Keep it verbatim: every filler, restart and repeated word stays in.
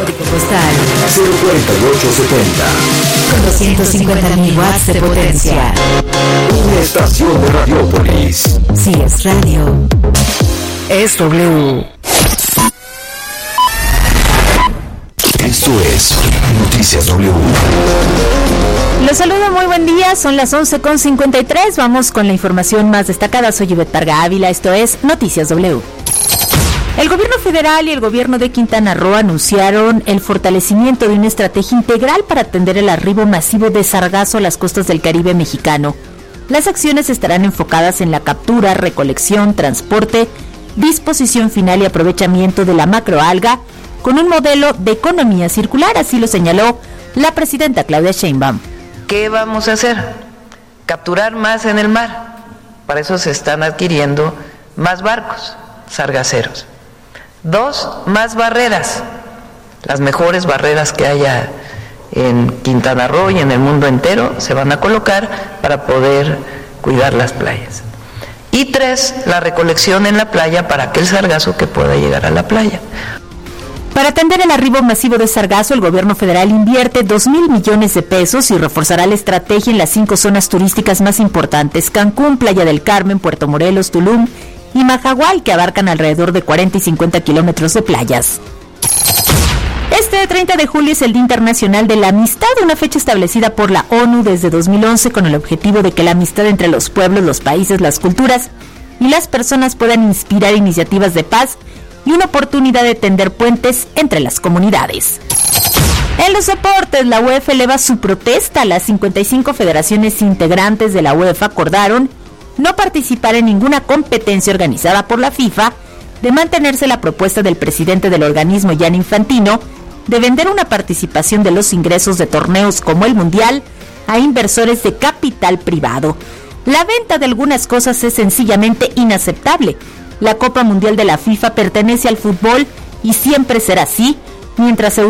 Código postal cero cuarenta y ocho setenta. Con doscientos cincuenta mil watts de potencia. Una estación de Radiopolis. Si es radio, es W. Esto es Noticias W. Los saludo, muy buen día, son las once con cincuenta y tres, vamos con la información más destacada. Soy Ivette Parga Ávila, esto es Noticias W. El gobierno federal y el gobierno de Quintana Roo anunciaron el fortalecimiento de una estrategia integral para atender el arribo masivo de sargazo a las costas del Caribe mexicano. Las acciones estarán enfocadas en la captura, recolección, transporte, disposición final y aprovechamiento de la macroalga con un modelo de economía circular, así lo señaló la presidenta Claudia Sheinbaum. ¿Qué vamos a hacer? Capturar más en el mar. Para eso se están adquiriendo más barcos sargaceros. Dos, más barreras. Las mejores barreras que haya en Quintana Roo y en el mundo entero se van a colocar para poder cuidar las playas. Y tres, la recolección en la playa para aquel sargazo que pueda llegar a la playa. Para atender el arribo masivo de sargazo, el gobierno federal invierte dos mil millones de pesos y reforzará la estrategia en las cinco zonas turísticas más importantes: Cancún, Playa del Carmen, Puerto Morelos, Tulum y Mahahual, que abarcan alrededor de cuarenta y cincuenta kilómetros de playas. Este treinta de julio es el Día Internacional de la Amistad, una fecha establecida por la ONU desde dos mil once con el objetivo de que la amistad entre los pueblos, los países, las culturas y las personas puedan inspirar iniciativas de paz y una oportunidad de tender puentes entre las comunidades. En los deportes, la UEFA eleva su protesta. Las cincuenta y cinco federaciones integrantes de la UEFA acordaron no participar en ninguna competencia organizada por la FIFA, de mantenerse la propuesta del presidente del organismo, Gianni Infantino, de vender una participación de los ingresos de torneos como el Mundial a inversores de capital privado. La venta de algunas cosas es sencillamente inaceptable. La Copa Mundial de la FIFA pertenece al fútbol y siempre será así, mientras